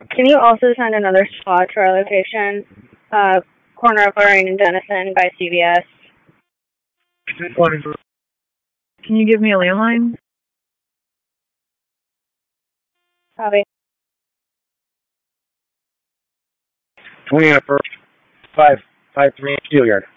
Can you also send another SWAT to our location? Corner of Lorraine and Denison by CVS. Can you give me a landline? Copy. 20 first 553 Steelyard.